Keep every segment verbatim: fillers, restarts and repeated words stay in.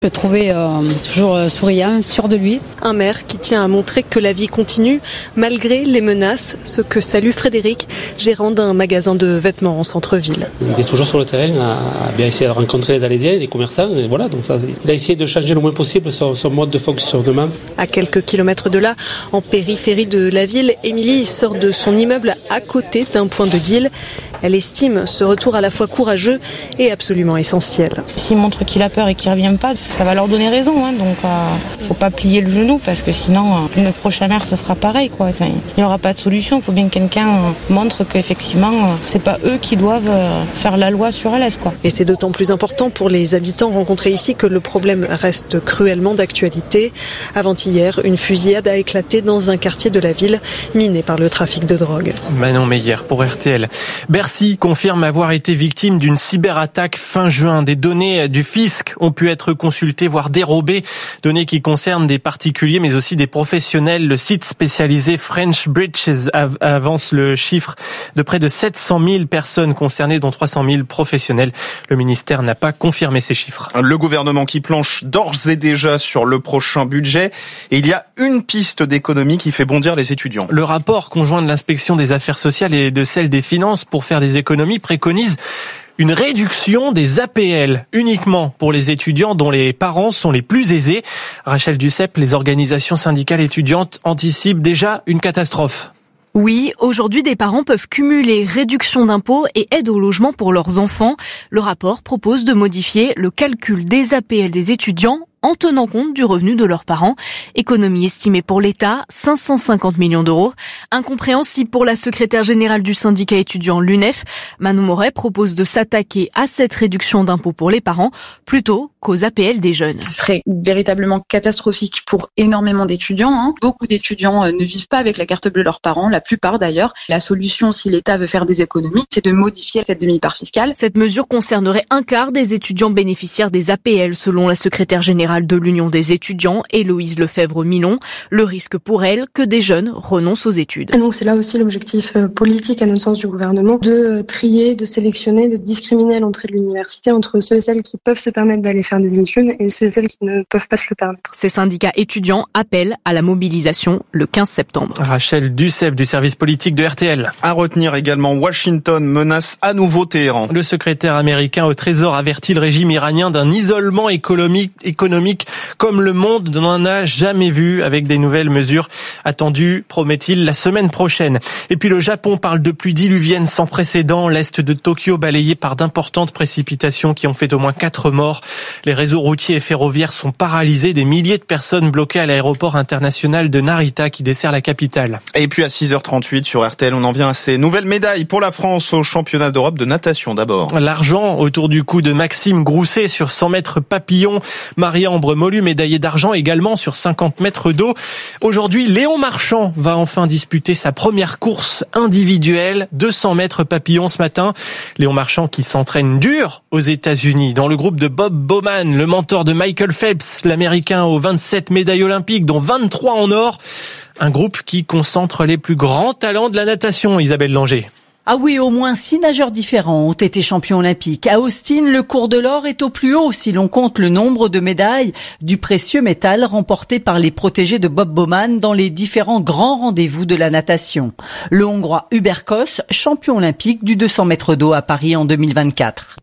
Je le trouvais euh, toujours souriant, sûr de lui. Un maire qui tient à montrer que la vie continue malgré les menaces, ce que salue Frédéric, gérant d'un magasin de vêtements en centre-ville. Il est toujours sur le terrain à bien essayer de rencontrer les Alaisiens, les commerçants. Et voilà, donc ça, il a essayé de changer le moins possible son, son mode de fonctionnement. À quelques kilomètres de là, en périphérie de la ville, Émilie sort de son immeuble à côté d'un point de deal. Elle estime ce retour à la fois courageux et absolument essentiel. S'il montre qu'il a peur et qu'il ne revient pas, ça va leur donner raison. Hein, donc il euh, ne faut pas plier le genou parce que sinon, euh, le prochain maire, ce sera pareil. Quoi. Enfin, il n'y aura pas de solution. Il faut bien que quelqu'un euh, montre qu'effectivement, euh, ce n'est pas eux qui doivent euh, faire la loi sur Alès. Quoi. Et c'est d'autant plus important pour les habitants rencontrés ici que le problème reste cruellement d'actualité. Avant-hier, une fusillade a éclaté dans un quartier de la ville miné par le trafic de drogue. Manon Meyer pour R T L. Bercy confirme avoir été victime d'une cyberattaque fin juin. Des données du fisc ont pu être consultées, voire dérobées. Données qui concernent des particuliers, mais aussi des professionnels. Le site spécialisé French Breaches avance le chiffre de près de sept cent mille personnes concernées, dont trois cent mille professionnels. Le ministère n'a pas confirmé ces chiffres. Le gouvernement qui planche d'ores et déjà sur le prochain budget. Et il y a une piste d'économie qui fait bondir les étudiants. Le rapport conjoint de l'inspection des affaires sociales et de celle des finances pour faire des économies préconise une réduction des A P L uniquement pour les étudiants dont les parents sont les plus aisés. Rachel Duceppe, les organisations syndicales étudiantes anticipent déjà une catastrophe. Oui, aujourd'hui, des parents peuvent cumuler réduction d'impôts et aide au logement pour leurs enfants. Le rapport propose de modifier le calcul des A P L des étudiants en tenant compte du revenu de leurs parents. Économie estimée pour l'État, cinq cent cinquante millions d'euros. Incompréhensible pour la secrétaire générale du syndicat étudiant l'U N E F. Manon Moret propose de s'attaquer à cette réduction d'impôts pour les parents plutôt qu'aux A P L des jeunes. Ce serait véritablement catastrophique pour énormément d'étudiants. Hein. Beaucoup d'étudiants ne vivent pas avec la carte bleue de leurs parents, la plupart d'ailleurs. La solution, si l'État veut faire des économies, c'est de modifier cette demi-part fiscale. Cette mesure concernerait un quart des étudiants bénéficiaires des A P L, selon la secrétaire générale de l'Union des étudiants, Héloïse Lefebvre-Milon. Le risque pour elle que des jeunes renoncent aux études. Et donc c'est là aussi l'objectif politique, à notre sens, du gouvernement, de trier, de sélectionner, de discriminer à l'entrée de l'université entre ceux et celles qui peuvent se permettre d'aller faire des études et ceux et celles qui ne peuvent pas se le permettre. Ces syndicats étudiants appellent à la mobilisation le quinze septembre. Rachel Duceppe du service politique de R T L. À retenir également, Washington menace à nouveau Téhéran. Le secrétaire américain au Trésor avertit le régime iranien d'un isolement économique, économique comme le monde n'en a jamais vu, avec des nouvelles mesures attendues, promet-il, la semaine prochaine. Et puis le Japon parle de pluies diluviennes sans précédent. L'est de Tokyo balayé par d'importantes précipitations qui ont fait au moins quatre morts. Les réseaux routiers et ferroviaires sont paralysés. Des milliers de personnes bloquées à l'aéroport international de Narita qui dessert la capitale. Et puis à six heures trente-huit sur R T L, on en vient à ces nouvelles médailles pour la France au championnat d'Europe de natation d'abord. L'argent autour du cou de Maxime Grousset sur cent mètres papillon. Marie-Ambre Molu, médaillée d'argent également sur cinquante mètres d'eau. Aujourd'hui, Léon Marchand va enfin disputer sa première course individuelle, deux cents mètres papillon ce matin. Léon Marchand qui s'entraîne dur aux États-Unis, dans le groupe de Bob Bowman, le mentor de Michael Phelps, l'Américain aux vingt-sept médailles olympiques, dont vingt-trois en or. Un groupe qui concentre les plus grands talents de la natation, Isabelle Langer. Ah oui, au moins six nageurs différents ont été champions olympiques. À Austin, le cours de l'or est au plus haut si l'on compte le nombre de médailles du précieux métal remporté par les protégés de Bob Bowman dans les différents grands rendez-vous de la natation. Le Hongrois Hubert Kos, champion olympique du deux cents mètres d'eau à Paris en deux mille vingt-quatre.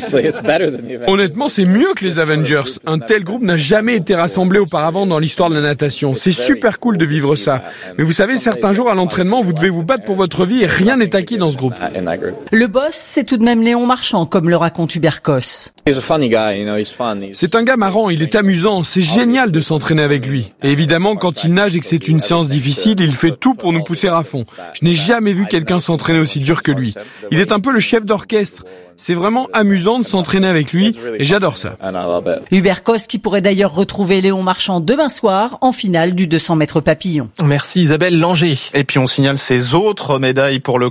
Honnêtement, c'est mieux que les Avengers. Un tel groupe n'a jamais été rassemblé auparavant dans l'histoire de la natation. C'est super cool de vivre ça. Mais vous savez, certains jours à l'entraînement, vous devez vous battre pour votre vie et rien n'est acquis dans ce groupe. Le boss, c'est tout de même Léon Marchand, comme le raconte Hubert Kos. C'est un gars marrant, il est amusant, c'est génial de s'entraîner avec lui. Et évidemment, quand il nage et que c'est une séance difficile, il fait tout pour nous pousser à fond. Je n'ai jamais vu quelqu'un s'entraîner aussi dur que lui. Il est un peu le chef d'orchestre. C'est vraiment amusant de s'entraîner avec lui et j'adore ça. Hubert Kos qui pourrait d'ailleurs retrouver Léon Marchand demain soir en finale du deux cents mètres papillon. Merci Isabelle Langer. Et puis on signale ces autres médailles pour le clan tricolore.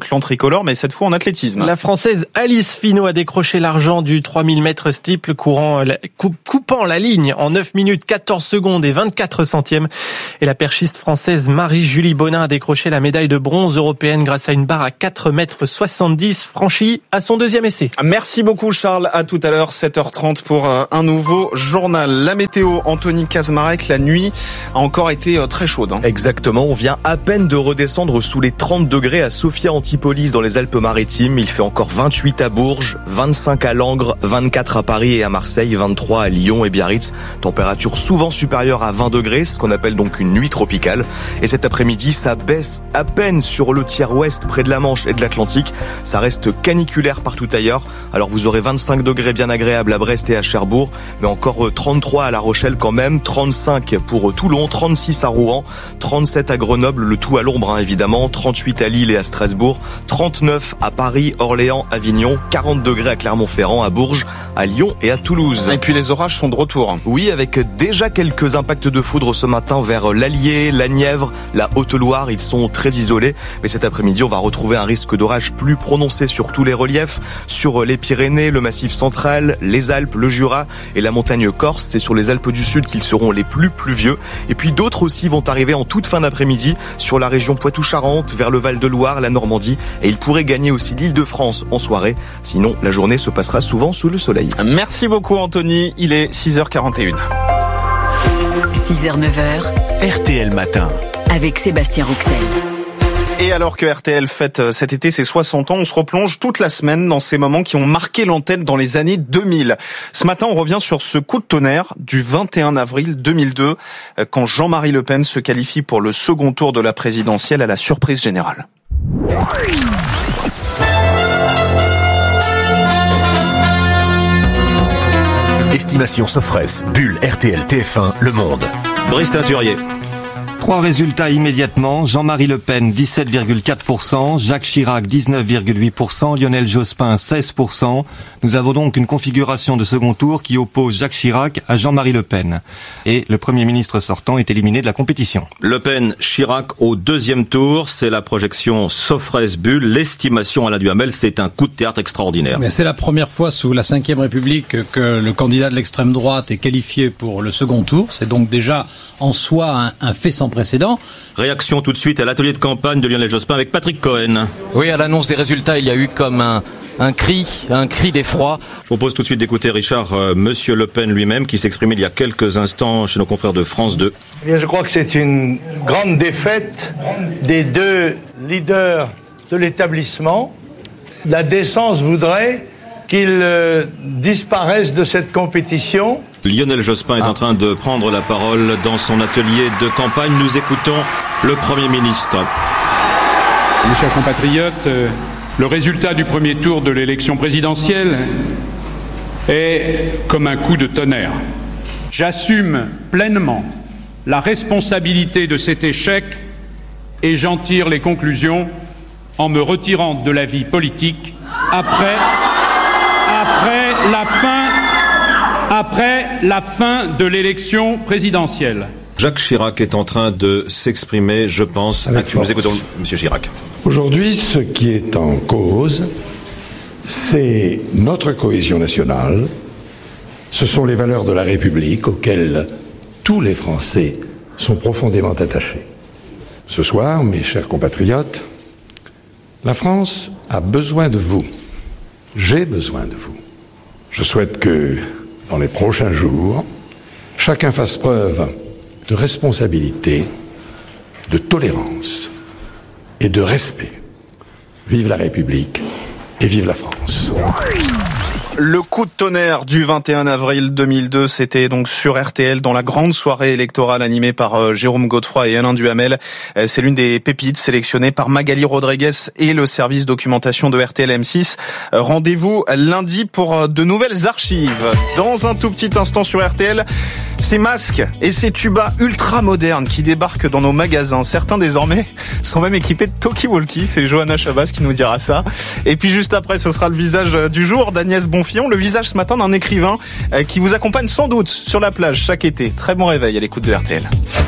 voleur, mais cette fois en athlétisme. La Française Alice Finot a décroché l'argent du trois mille mètres steeple, courant, coupant la ligne en neuf minutes quatorze secondes et vingt-quatre centièmes. Et la perchiste française Marie-Julie Bonin a décroché la médaille de bronze européenne grâce à une barre à quatre mètres soixante-dix franchie à son deuxième essai. Merci beaucoup Charles, à tout à l'heure sept heures trente pour un nouveau journal. La météo, Anthony Kazmarek, la nuit a encore été très chaude. Hein. Exactement, on vient à peine de redescendre sous les trente degrés à Sophia Antipolis dans les Alpes-Maritimes. Il fait encore vingt-huit à Bourges, vingt-cinq à Langres, vingt-quatre à Paris et à Marseille, vingt-trois à Lyon et Biarritz. Température souvent supérieure à vingt degrés, ce qu'on appelle donc une nuit tropicale. Et cet après-midi, ça baisse à peine sur le tiers ouest près de la Manche et de l'Atlantique. Ça reste caniculaire partout ailleurs. Alors vous aurez vingt-cinq degrés bien agréables à Brest et à Cherbourg, mais encore trente-trois à La Rochelle quand même, trente-cinq pour Toulon, trente-six à Rouen, trente-sept à Grenoble, le tout à l'ombre hein, évidemment, trente-huit à Lille et à Strasbourg, trente-neuf à Paris, Orléans, Avignon, quarante degrés à Clermont-Ferrand, à Bourges, à Lyon et à Toulouse. Et puis les orages sont de retour. Oui, avec déjà quelques impacts de foudre ce matin vers l'Allier, la Nièvre, la Haute-Loire, ils sont très isolés, mais cet après-midi on va retrouver un risque d'orage plus prononcé sur tous les reliefs, sur les Pyrénées, le Massif central, les Alpes, le Jura et la montagne corse. C'est sur les Alpes du Sud qu'ils seront les plus pluvieux. Et puis d'autres aussi vont arriver en toute fin d'après-midi sur la région Poitou-Charentes, vers le Val-de-Loire, la Normandie. Et ils pourraient gagner aussi l'Île-de-France en soirée. Sinon, la journée se passera souvent sous le soleil. Merci beaucoup Anthony. Il est six heures quarante et une. six heures neuf heures. R T L Matin. Avec Sébastien Rouxel. Et alors que R T L fête cet été ses soixante ans, on se replonge toute la semaine dans ces moments qui ont marqué l'antenne dans les années deux mille. Ce matin, on revient sur ce coup de tonnerre du vingt et un avril deux mille deux, quand Jean-Marie Le Pen se qualifie pour le second tour de la présidentielle à la surprise générale. Estimation Sofres, Bulle, R T L, T F un, Le Monde. Brice Teinturier. Trois résultats immédiatement. Jean-Marie Le Pen, dix-sept virgule quatre pour cent. Jacques Chirac, dix-neuf virgule huit pour cent. Lionel Jospin, seize pour cent. Nous avons donc une configuration de second tour qui oppose Jacques Chirac à Jean-Marie Le Pen. Et le Premier ministre sortant est éliminé de la compétition. Le Pen, Chirac au deuxième tour. C'est la projection Sofres Bulle. L'estimation Alain Duhamel, c'est un coup de théâtre extraordinaire. Mais c'est la première fois sous la cinquième République que le candidat de l'extrême droite est qualifié pour le second tour. C'est donc déjà en soi un, un fait sans précédent. Réaction tout de suite à l'atelier de campagne de Lionel Jospin avec Patrick Cohen. Oui, à l'annonce des résultats, il y a eu comme un, un cri, un cri d'effroi. Je propose tout de suite d'écouter Richard, euh, Monsieur Le Pen lui-même, qui s'exprimait il y a quelques instants chez nos confrères de France deux. Eh bien, je crois que c'est une grande défaite des deux leaders de l'établissement. La décence voudrait qu'ils euh, disparaissent de cette compétition. Lionel Jospin est en train de prendre la parole dans son atelier de campagne. Nous écoutons le Premier ministre. Mes chers compatriotes, le résultat du premier tour de l'élection présidentielle est comme un coup de tonnerre. J'assume pleinement la responsabilité de cet échec et j'en tire les conclusions en me retirant de la vie politique après, après la fin Après la fin de l'élection présidentielle. Jacques Chirac est en train de s'exprimer, je pense. Avec Nous écoutons Monsieur Chirac. Aujourd'hui, ce qui est en cause, c'est notre cohésion nationale. Ce sont les valeurs de la République auxquelles tous les Français sont profondément attachés. Ce soir, mes chers compatriotes, la France a besoin de vous. J'ai besoin de vous. Je souhaite que dans les prochains jours, chacun fasse preuve de responsabilité, de tolérance et de respect. Vive la République et vive la France. Le coup de tonnerre du vingt et un avril deux mille deux, c'était donc sur R T L dans la grande soirée électorale animée par euh, Jérôme Godefroy et Alain Duhamel. Euh, c'est l'une des pépites sélectionnées par Magali Rodriguez et le service documentation de R T L M six. Euh, rendez-vous lundi pour euh, de nouvelles archives. Dans un tout petit instant sur R T L, ces masques et ces tubas ultra modernes qui débarquent dans nos magasins. Certains désormais sont même équipés de talkie-walkie. C'est Johanna Chabas qui nous dira ça. Et puis juste après, ce sera le visage du jour d'Agnès Bonfillon, le visage ce matin d'un écrivain qui vous accompagne sans doute sur la plage chaque été. Très bon réveil à l'écoute de R T L.